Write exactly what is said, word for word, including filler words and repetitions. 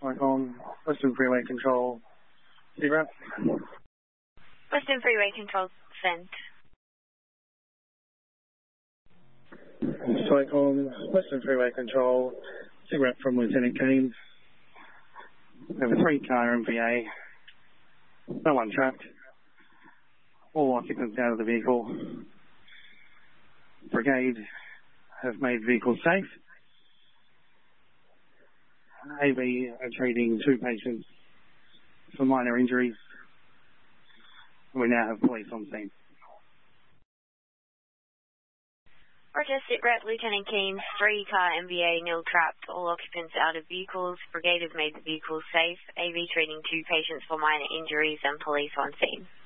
Hong Kong, Western Freeway Control, Zero. Western Freeway Control, sent. Hong Kong, Western Freeway Control, Cigarette from Lieutenant Keynes. We have a three-car M V A. No one trapped. All occupants out of the vehicle. Brigade have made vehicles safe. A V are treating two patients for minor injuries. We now have police on scene. Roger, SITREP, Lieutenant Keynes, three-car M V A, nil trapped, all occupants out of vehicles. Brigade has made the vehicles safe. A V treating two patients for minor injuries and police on scene.